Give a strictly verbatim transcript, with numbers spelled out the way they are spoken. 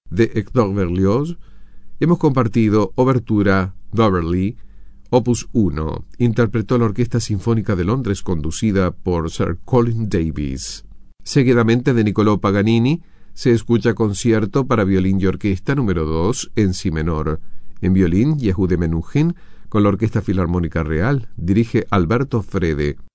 de Hector Berlioz, hemos compartido Obertura Beverly, opus uno, interpretó la Orquesta Sinfónica de Londres conducida por Sir Colin Davis. Seguidamente de Niccolò Paganini se escucha Concierto para violín y orquesta número dos en si menor. En violín, Yehudi Menuhin con la Orquesta Filarmónica Real, dirige Alberto Frede.